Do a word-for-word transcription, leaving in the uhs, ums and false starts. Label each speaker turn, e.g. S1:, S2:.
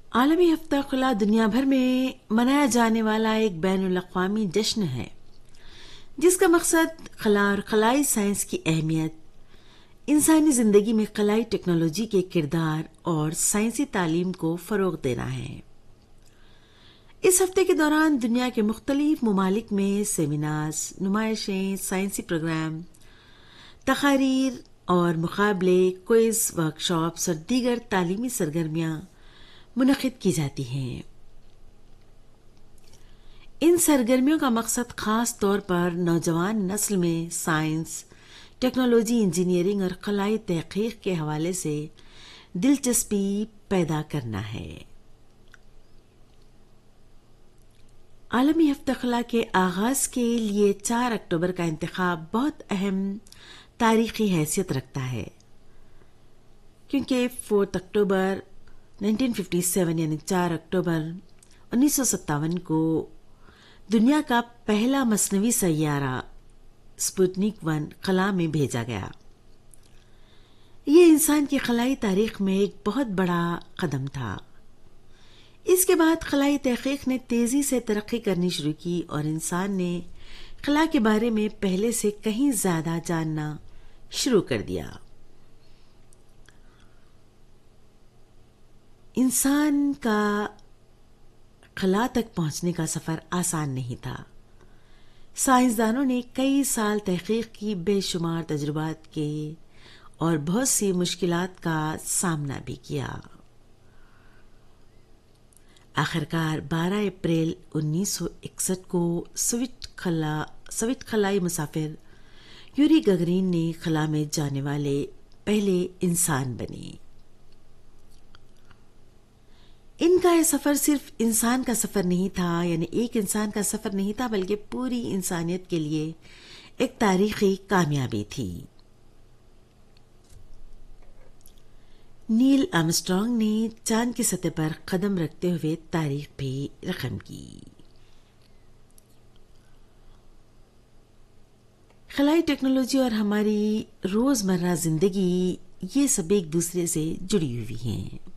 S1: عالمی ہفتہ خلا دنیا بھر میں منایا جانے والا ایک بین الاقوامی جشن ہے جس کا مقصد خلا اور خلائی سائنس کی اہمیت، انسانی زندگی میں خلائی ٹیکنالوجی کے کردار اور سائنسی تعلیم کو فروغ دینا ہے۔ اس ہفتے کے دوران دنیا کے مختلف ممالک میں سیمینارز، نمائشیں، سائنسی پروگرام، تقاریر اور مقابلے، کوئز، ورکشاپس اور دیگر تعلیمی سرگرمیاں منعقد کی جاتی ہیں۔ ان سرگرمیوں کا مقصد خاص طور پر نوجوان نسل میں سائنس، ٹیکنالوجی، انجینئرنگ اور خلائی تحقیق کے حوالے سے دلچسپی پیدا کرنا ہے۔ عالمی ہفتہ خلا کے آغاز کے لیے چار اکتوبر کا انتخاب بہت اہم تاریخی حیثیت رکھتا ہے، کیونکہ فورتھ اکتوبر انیس سو سیون یعنی چار اکتوبر انیس سو ستاون کو دنیا کا پہلا مصنوعی سیارہ سپوتنک ون خلا میں بھیجا گیا۔ یہ انسان کی خلائی تاریخ میں ایک بہت بڑا قدم تھا۔ اس کے بعد خلائی تحقیق نے تیزی سے ترقی کرنی شروع کی اور انسان نے خلا کے بارے میں پہلے سے کہیں زیادہ جاننا شروع کر دیا۔ انسان کا خلا تک پہنچنے کا سفر آسان نہیں تھا۔ سائنسدانوں نے کئی سال تحقیق کی، بے شمار تجربات کیے اور بہت سی مشکلات کا سامنا بھی کیا۔ آخرکار بارہ اپریل انیس سو اکسٹھ کو سویٹ خلا سویٹ خلائی مسافر یوری گگرین نے خلا میں جانے والے پہلے انسان بنے۔ ان کا یہ سفر صرف انسان کا سفر نہیں تھا، یعنی ایک انسان کا سفر نہیں تھا، بلکہ پوری انسانیت کے لیے ایک تاریخی کامیابی تھی۔ نیل آرمسٹرانگ نے چاند کی سطح پر قدم رکھتے ہوئے تاریخ بھی رقم کی۔ خلائی ٹیکنالوجی اور ہماری روزمرہ زندگی یہ سب ایک دوسرے سے جڑی ہوئی ہیں۔